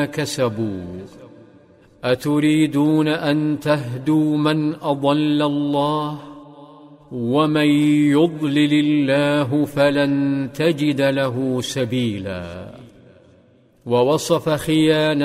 كسبوا أتريدون أن تهدوا من أضل الله ومن يضلل الله فلن تجد له سبيلا. ووصف خيانة